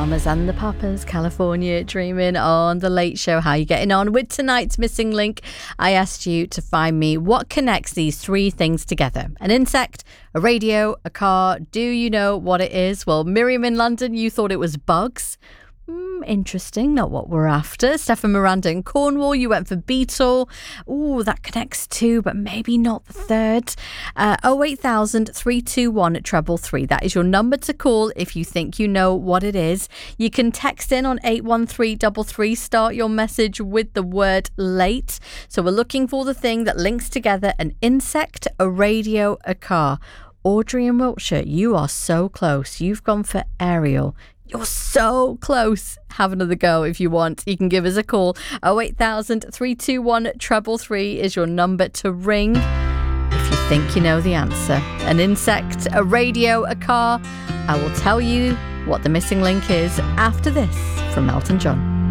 Mamas and the Papas, California Dreaming on The Late Show. How are you getting on with tonight's missing link? I asked you to find me what connects these three things together. An insect, a radio, a car. Do you know what it is? Well, Miriam in London, you thought it was bugs. Interesting, not what we're after. Stefan Miranda in Cornwall, you went for beetle. Ooh, that connects too, but maybe not the third. 08000 321 333. That is your number to call if you think you know what it is. You can text in on 81333. Start your message with the word late. So we're looking for the thing that links together an insect, a radio, a car. Audrey in Wiltshire, you are so close. You've gone for aerial. You're so close. Have another go if you want. You can give us a call. 08000 321 333 is your number to ring if you think you know the answer. An insect, a radio, a car. I will tell you what the missing link is after this from Elton John.